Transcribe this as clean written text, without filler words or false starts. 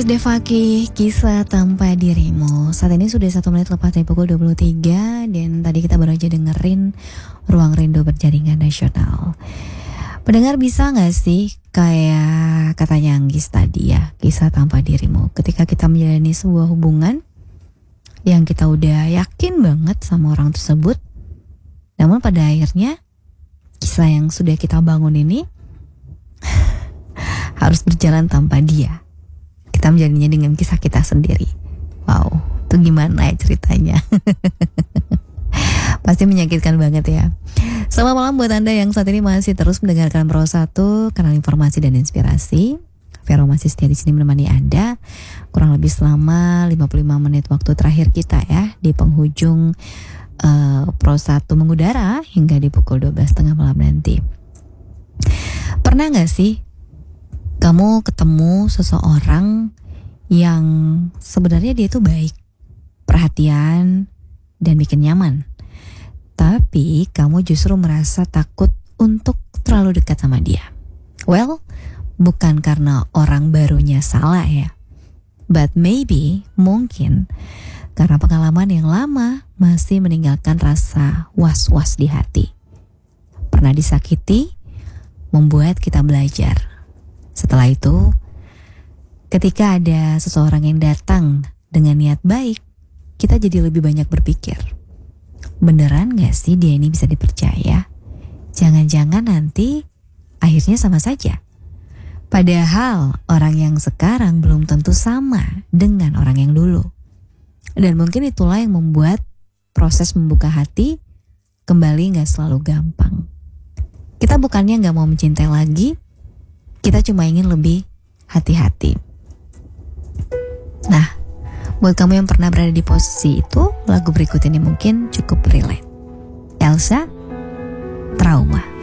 Devaki, kisah tanpa dirimu. Saat ini sudah 1 menit lepas dari pukul 23. Dan tadi kita baru aja dengerin Ruang Rindu Berjaringan Nasional. Pendengar bisa gak sih kayak katanya Anggis tadi ya, kisah tanpa dirimu. Ketika kita menjalani sebuah hubungan yang kita udah yakin banget sama orang tersebut, namun pada akhirnya kisah yang sudah kita bangun ini harus berjalan tanpa dia. Kita menjalaninya dengan kisah kita sendiri. Wow, itu gimana ya ceritanya? Pasti menyakitkan banget ya. Selamat malam buat Anda yang saat ini masih terus mendengarkan Pro 1, kanal informasi dan inspirasi. Vero masih setia di sini menemani Anda kurang lebih selama 55 menit waktu terakhir kita ya, di penghujung Pro 1 mengudara hingga di pukul 12.30 malam nanti. Pernah gak sih kamu ketemu seseorang yang sebenarnya dia itu baik, perhatian, dan bikin nyaman, tapi kamu justru merasa takut untuk terlalu dekat sama dia? Well, bukan karena orang barunya salah ya, but maybe, mungkin karena pengalaman yang lama masih meninggalkan rasa was-was di hati. Pernah disakiti, membuat kita belajar. Setelah itu, ketika ada seseorang yang datang dengan niat baik, kita jadi lebih banyak berpikir, beneran gak sih dia ini bisa dipercaya? Jangan-jangan nanti akhirnya sama saja. Padahal orang yang sekarang belum tentu sama dengan orang yang dulu. Dan mungkin itulah yang membuat proses membuka hati kembali gak selalu gampang. Kita bukannya gak mau mencintai lagi, kita cuma ingin lebih hati-hati. Nah, buat kamu yang pernah berada di posisi itu, lagu berikut ini mungkin cukup relate. Elsa, Trauma.